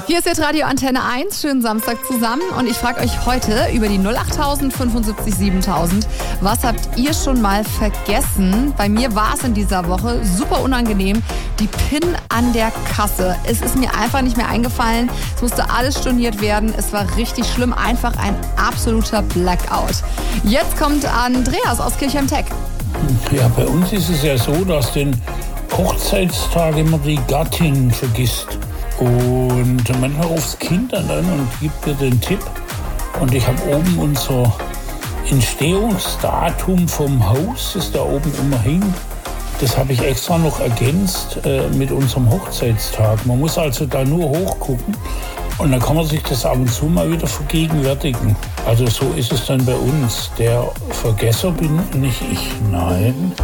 Hier ist jetzt Radio Antenne 1, schönen Samstag zusammen und ich frage euch heute über die 08000 75 7000. Was habt ihr schon mal vergessen? Bei mir war es in dieser Woche super unangenehm, die PIN an der Kasse. Es ist mir einfach nicht mehr eingefallen, es musste alles storniert werden, es war richtig schlimm, einfach ein absoluter Blackout. Jetzt kommt Andreas aus Kirchheim-Tech. Ja, bei uns ist es ja so, dass den Hochzeitstag immer die Gattin vergisst. Und manchmal ruft das Kind dann an und gibt mir den Tipp. Und ich habe oben unser Entstehungsdatum vom Haus, das da oben immer hing. Das habe ich extra noch ergänzt mit unserem Hochzeitstag. Man muss also da nur hochgucken und dann kann man sich das ab und zu mal wieder vergegenwärtigen. Also so ist es dann bei uns. Der Vergesser bin nicht ich, nein.